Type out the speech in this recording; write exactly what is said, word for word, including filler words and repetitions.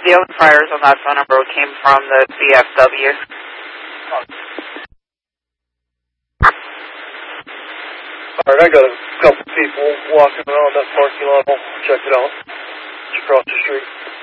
The only fires on that phone number came from the V F W. Alright, I got a couple people walking around that parking lot. I'll check it out. Just across the street.